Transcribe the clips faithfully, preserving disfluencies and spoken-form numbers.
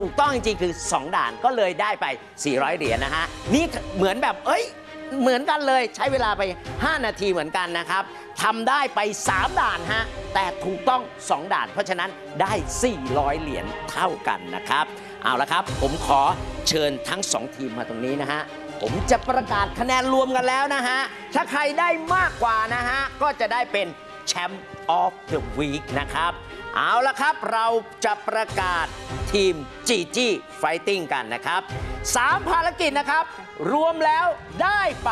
ถูกต้องจริงๆคือสองด่านก็เลยได้ไปสี่ร้อยเหรียญนะฮะนี่เหมือนแบบเอ้ยเหมือนกันเลยใช้เวลาไปห้านาทีเหมือนกันนะครับทำได้ไปสามด่านฮะแต่ถูกต้องสองด่านเพราะฉะนั้นได้สี่ร้อยเหรียญเท่ากันนะครับเอาละครับผมขอเชิญทั้งสองทีมมาตรงนี้นะฮะผมจะประกาศคะแนนรวมกันแล้วนะฮะถ้าใครได้มากกว่านะฮะก็จะได้เป็นแชมป์ of the week นะครับเอาละครับเราจะประกาศทีม จี จี Fighting กันนะครับสามภารกิจนะครับรวมแล้วได้ไป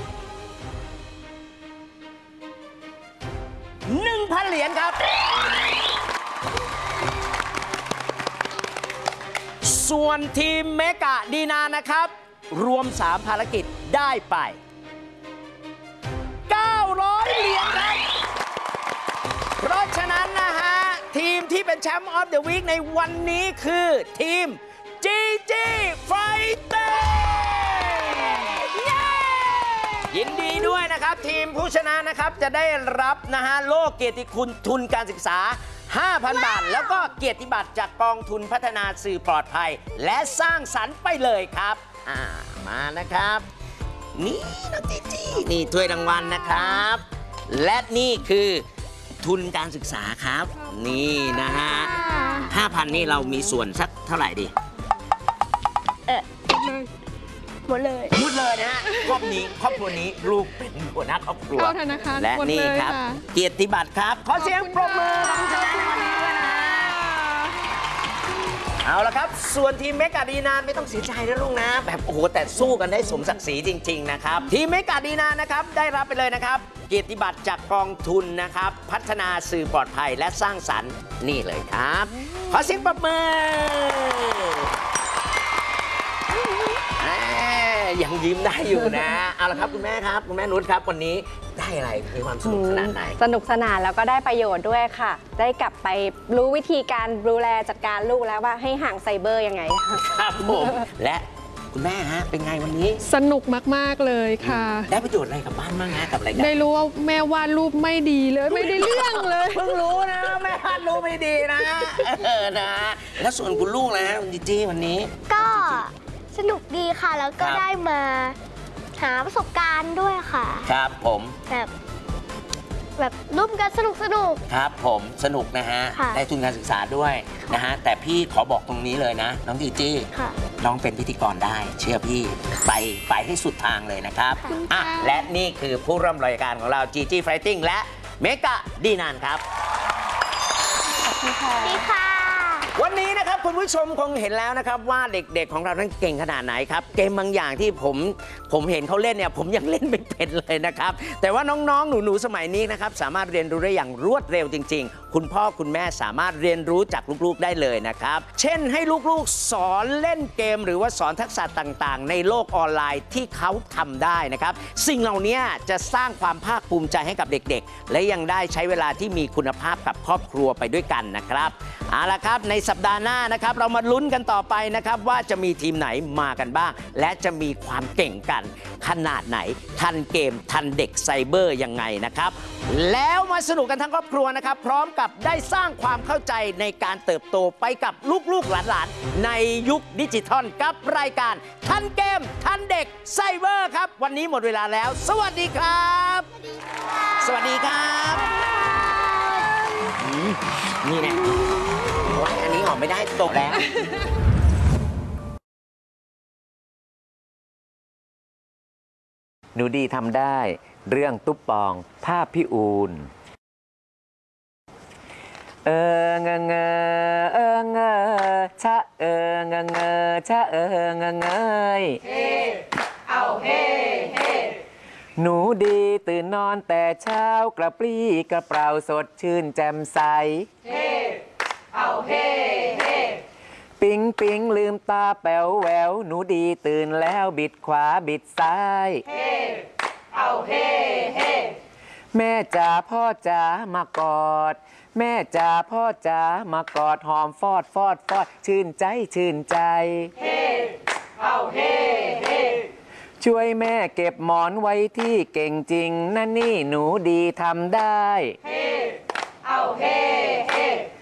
หนึ่งพัน เหรียญครับส่วนทีมเมกะดีนานะครับรวมสามภารกิจได้ไปเก้าร้อยเหรียญครับเพราะฉะนั้นนะฮะทีมที่เป็นแชมป์ออฟเดอะวีคในวันนี้คือทีม จี จี Fighting ยินดีด้วยนะครับทีมผู้ชนะนะครับจะได้รับนะฮะโล่เกียรติคุณทุนการศึกษา ห้าพัน บาทแล้วก็เกียรติบัตรจากกองทุนพัฒนาสื่อปลอดภัยและสร้างสรรค์ไปเลยครับอ่ามานะครับนี่น้องจีจีนี่ถ้วยรางวัลนะครับและนี่คือทุนการศึกษาครับนี่นะฮะ ห้าพัน นี่เรามีส่วนสักเท่าไหร่ดีเออหมดเลยหมดเลยนะฮะครอบนี้ครอบครัวนี้ลูกเป็นหัวหน้าครอบครัวเข้าธนาคารและนี่ครับเกียรติบัตรครับขอเสียงปรบมือกับผู้ชนะในวันนี้ด้วยนะเอาละครับส่วนทีมเมกาดีนานไม่ต้องเสียใจนะลุงนะแบบโอ้โหแต่สู้กันได้สมศักดิ์ศรีจริงๆนะครับทีมเมกาดีนานนะครับได้รับไปเลยนะครับเกียรติบัตรจากกองทุนนะครับพัฒนาสื่อปลอดภัยและสร้างสรรค์นี่เลยครับขอเสียงปรบมือยังยิ้มได้อยู่นะเอาละครับคุณแม่ครับคุณแม่นุชครับวันนี้ได้อะไรมีความสนุกสนานไหนสนุกสนานแล้วก็ได้ประโยชน์ด้วยค่ะได้กลับไปรู้วิธีการดูแลจัดการลูกแล้วว่าให้ห่างไซเบอร์ยังไงครับผมและคุณแม่ฮะเป็นไงวันนี้สนุกมากๆเลยค่ะได้ประโยชน์อะไรกับบ้านบ้างฮะกับอะไรกันได้รู้ว่าแม่วาดรูปไม่ดีเลยไม่ได้เรื่องเลยเพิ่งรู้นะแม่วาดรูปไม่ดีนะเออนะแล้วส่วนคุณลูกนะคุณจีจี้วันนี้ก็สนุกดีค่ะแล้วก็ได้มาหาประสบการณ์ด้วยค่ะครับผมแบบแบบร่วมกันสนุกสนุกครับผมสนุกนะฮะได้ทุนการศึกษาด้วยนะฮะแต่พี่ขอบอกตรงนี้เลยนะน้องจีจี้น้องเป็นพิธีกรได้เชื่อพี่ไปไปให้สุดทางเลยนะครับอ่ะและนี่คือผู้ร่วมรายการของเรา จี จี Fighting และเมกะดีนานครับขอบคุณค่ะดีค่ะวันนี้นะครับคุณผู้ชมคงเห็นแล้วนะครับว่าเด็กๆของเรานั้นเก่งขนาดไหนครับเกมบางอย่างที่ผมผมเห็นเขาเล่นเนี่ยผมยังเล่นไม่เป็นเลยนะครับแต่ว่าน้องๆหนูๆสมัยนี้นะครับสามารถเรียนรู้ได้อย่างรวดเร็วจริงๆคุณพ่อคุณแม่สามารถเรียนรู้จากลูกๆได้เลยนะครับเช่นให้ลูกๆสอนเล่นเกมหรือว่าสอนทักษะต่างๆในโลกออนไลน์ที่เขาทำได้นะครับสิ่งเหล่านี้จะสร้างความภาคภูมิใจให้กับเด็กๆและยังได้ใช้เวลาที่มีคุณภาพกับครอบครัวไปด้วยกันนะครับเอาละครับในสัปดาห์หน้านะครับเรามาลุ้นกันต่อไปนะครับว่าจะมีทีมไหนมากันบ้างและจะมีความเก่งกันขนาดไหนทันเกมทันเด็กไซเบอร์ยังไงนะครับแล้วมาสนุกกันทั้งครอบครัวนะครับพร้อมกับได้สร้างความเข้าใจในการเติบโตไปกับลูกๆหลานๆในยุคดิจิทัลกับรายการทันเกมทันเด็กไซเบอร์ครับวันนี้หมดเวลาแล้วสวัสดีครับสวัสดีครับนี่แน่ว่าอันนี้ออกไม่ได้ตกแล้วหนูดีทำได้เรื่องตุ๊บปองภาพพี่อูนเออเงเงเออเงชะเออเงเงชะเออเงเงยเฮ้เอาเฮ้เฮ้หนูดีตื่นนอนแต่เช้ากระปรี้กระเปร่าสดชื่นแจ่มใสเฮ้เอาเฮ้เฮ้ปิ๊งปิ๊งลืมตาแป๋วแหววหนูดีตื่นแล้วบิดขวาบิดซ้ายเฮ้เอาเฮ้เฮ้แม่จ๋าพ่อจ๋ามากอดแม่จ๋าพ่อจ๋ามากอดหอมฟอดฟอดฟอดชื่นใจชื่นใจเฮ้เอาเฮ้เฮ้ช่วยแม่เก็บหมอนไว้ที่เก่งจริงนั่นนี่หนูดีทำได้เฮ้เอาเฮ้เฮ้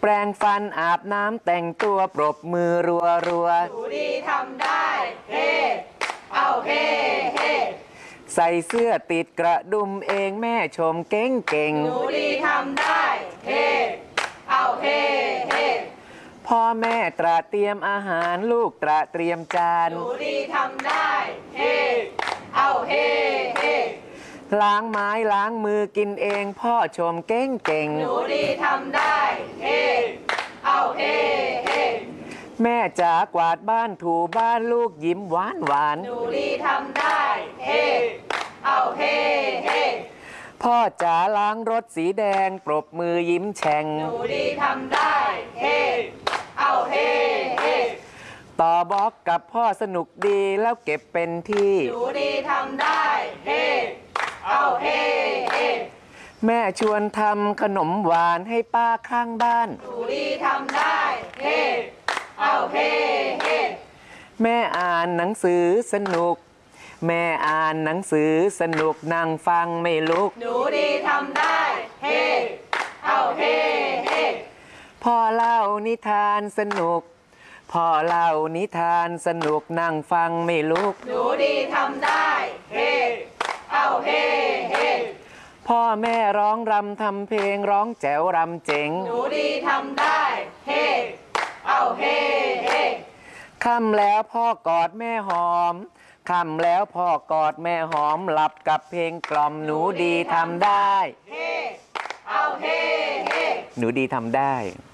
แปรงฟันอาบน้ำแต่งตัวปรบมือรัวรัวหนูดีทำได้เฮ้เอาเฮ้เฮ้ใส่เสื้อติดกระดุมเองแม่ชมเก่งเก่งหนูดีทำได้เฮ้เอาเฮ้เฮ้พ่อแม่ตระเตรียมอาหารลูกตระเตรียมจานหนูดีทำได้เฮ้เอาเฮ้เฮ้ล้างไม้ล้างมือกินเองพ่อชมเก่งเก่งหนูดีทำได้เฮ้เอาเฮ้เฮ้แม่จ๋ากวาดบ้านถูบ้านลูกยิ้มหวานหวานหนูดีทำได้เฮ้เอาเฮ้เฮ้พ่อจ๋าล้างรถสีแดงปรบมือยิ้มแฉ่งหนูดีทำได้เฮ้เอาเฮ้เฮ้ต่อบล็อกกับพ่อสนุกดีแล้วเก็บเป็นที่หนูดีทำได้เฮ้เอาเฮ้เฮ้แม่ชวนทำขนมหวานให้ป้าข้างบ้านหนูดีทำได้เฮ้เอาเฮ้เฮ้แม่อ่านหนังสือสนุก แม่อ่านหนังสือสนุกนั่งฟังไม่ลุกหนูดีทำได้เฮ้เอาเฮ้เฮ้พ่อเล่านิทานสนุก พ่อเล่านิทานสนุกนั่งฟังไม่ลุกหนูดีทำได้เฮ้เอาเฮ้เฮ้พ่อแม่ร้องรำทำเพลงร้องแจ๋วรำเจ๋งหนูดีทำได้เฮ้เอาเฮ้เฮ้ค่ำแล้วพ่อกอดแม่หอมค่ำแล้วพ่อกอดแม่หอมหลับกับเพลงกล่อมหนูดีทำได้เฮ้เอาเฮ้เฮ้หนูดีทำได้